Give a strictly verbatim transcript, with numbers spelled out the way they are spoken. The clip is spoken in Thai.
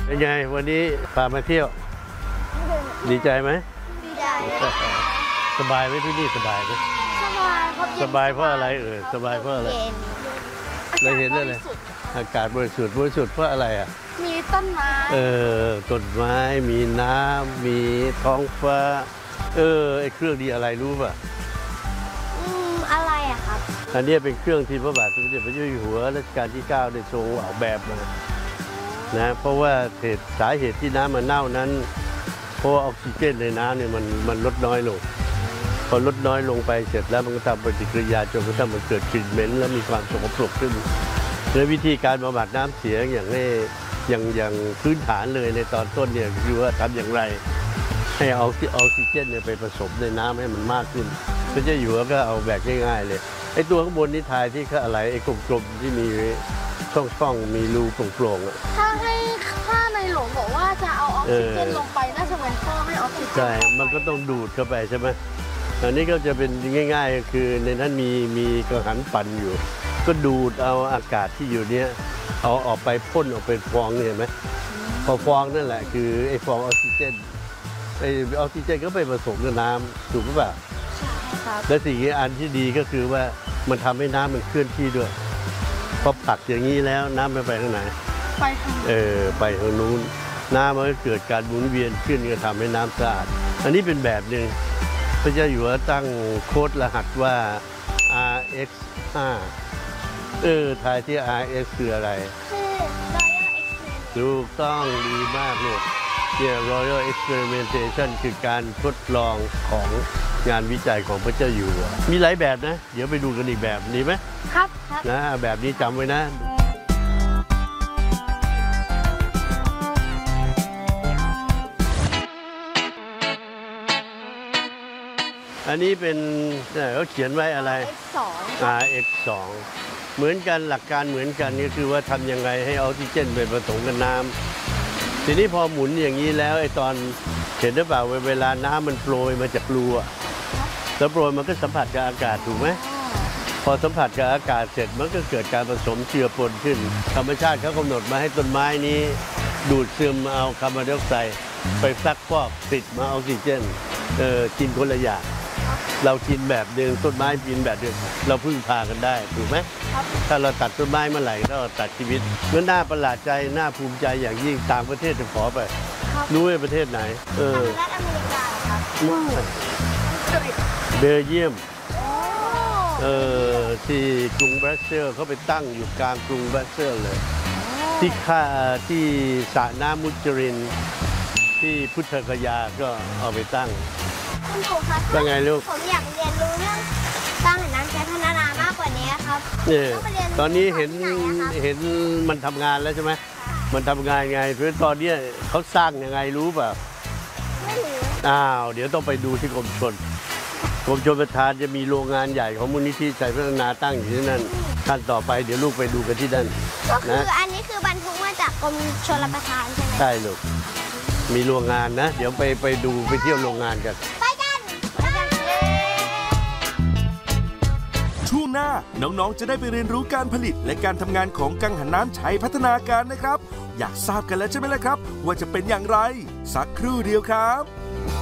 เป็นไงวันนี้พามาเที่ยวดีใจไหมดีใจสบายไหมที่นี่สบายไหมสบายครับสบายเพราะอะไรเออสบายเพราะอะไรเราเห็นได้เลยอากาศบริสุทธิ์บริสุทธิ์เพราะอะไรอ่ะมีต้นไม้เออต้นไม้มีน้ำมีท้องฟ้าเออไอเครื่องดีอะไรรู้ป่ะอืมอะไรอะครับอันนี้เป็นเครื่องที่พระบาทสมเด็จพระเจ้าอยู่หัวรัชกาลที่เก้าได้ทรงออกแบบมานะเพราะว่าเหตุสาเหตุที่น้ำมันเน่านั้นเพราะออกซิเจนในน้ำเนี่ยมันมันลดน้อยลงพอลดน้อยลงไปเสร็จแล้วมันก็ทำปฏิกิริยาจนกระทั่งมันเกิดกลิ่นเหม็นแล้วมีความสกปรกขึ้นและวิธีการบำบัดน้ำเสียอย่างนี้อย่างอย่างพื้นฐานเลยในตอนต้นเนี่ยคือว่าทำอย่างไรให้เอาออกซิเจนเนี่ยไปผสมในน้ำให้มันมากขึ้นพระเจ้าอยู่หัวก็เอาแบบง่ายๆเลยไอ้ตัวข้างบนนี้ทายที่เขาอะไรไอ้กลมๆที่มีช่องๆมีรูโปร่งๆถ้าให้ถ้าในหลวงบอกว่าจะเอาออกซิเจนลงไปน่าจะเป็นท่อให้ออกซิเจนใช่มันก็ต้องดูดเข้าไปใช่ไหมอันนี้ก็จะเป็นง่ายๆก็คือในนั้นมีมีกระหันปั่นอยู่ก็ดูดเอาอากาศที่อยู่เนี้ยเอาออกไปพ่นออกเป็นฟองเห็นไหมพอฟองนั่นแหละคือไอ้ฟองออกซิเจนไอ้ออกซิเจนก็ไปผสมกับน้ำถูกหรือเปล่าใช่ครับและสิ่งอันที่ดีก็คือว่ามันทำให้น้ำมันเคลื่อนที่ด้วยพอผลักอย่างนี้แล้วน้ำมันไปทางไหนไปทางเออไปทางนู้นน้ำมันก็เกิดการหมุนเวียนขึ้นก็ทำให้น้ำสะอาดอันนี้เป็นแบบหนึ่งพระเจ้าอยู่หัวตั้งโค้ดรหัสว่า อาร์ เอ็กซ์ ห้า เออทายที่ อาร์ เอ็กซ์ คืออะไรคือ Royal Experiment ถูกต้องดีมากลูกเนี่ย Royal Experimentation คือการทดลองของงานวิจัยของพระเจ้าอยู่หัวมีหลายแบบนะเดี๋ยวไปดูกันอีกแบบดีไหมครับครับนะแบบนี้จำไว้นะอันนี้เป็นเขาเขียนไว้อะไร อาร์ เอ็กซ์ สอง เหมือนกันหลักการเหมือนกันก็คือว่าทำยังไงให้ออกซิเจนไปผสมกับน้ำทีนี้พอหมุนอย่างนี้แล้วไอ้ตอนเห็นหรือเปล่าเวลาน้ำมันโปรยมาจากรูอะแล้วโปรยมันก็สัมผัสกับอากาศถูกไหมพอสัมผัสกับอากาศเสร็จมันก็เกิดการผสมเจือปนขึ้นธรรมชาติเขากำหนดมาให้ต้นไม้นี้ดูดซึมเอาคาร์บอนไดออกไซด์ไปซักฟอกติดมาออกซิเจนเออกินคนละอย่างเรากินแบบเดิมต้นไม้กินแบบเดิมเราพึ่งพากันได้ถูกไหมถ้าเราตัดต้นไม้เมื่อไหร่ก็ตัดชีวิตเมื่อหน้าประหลาดใจหน้าภูมิใจอย่างยิ่งต่างประเทศจะขอไปรู้ว่าประเทศไหนเออสหรัฐอเมริกาครับเบลเยียมเออที่กรุงบรัสเซลส์เขาไปตั้งอยู่กลางกรุงบรัสเซลส์เลยที่ค่าที่สระน้ำมุจรินที่พุทธคยาก็เอาไปตั้งคุณครูครับเป็นไงลูกผมอยากเรียนรู้เรื่องสร้างน้ำแก๊สพัฒนามากกว่านี้ครับเนี่ยตอนนี้เห็นเห็นมันทำงานแล้วใช่ไหมมันทำงานไงเพราะตอนนี้เขาสร้างยังไงรู้ป่ะไม่รู้อ้าวเดี๋ยวต้องไปดูที่กรมชลกรมชลประทานจะมีโรงงานใหญ่ของมูลนิธิชัยพัฒนาตั้งอยู่ที่นั่นขั้นต่อไปเดี๋ยวลูกไปดูกันที่นั่นก็คืออันนี้คือบรรทุกมาจากกรมชลประทานใช่ไหมใช่ลูกมีโรงงานนะเดี๋ยวไปไปดูไปเที่ยวโรงงานกันไปกันไปกันช่วงหน้าน้องๆจะได้ไปเรียนรู้การผลิตและการทำงานของกังหันน้ำชัยพัฒนาการนะครับอยากทราบกันแล้วใช่ไหมล่ะครับว่าจะเป็นอย่างไรสักครู่เดียวครับ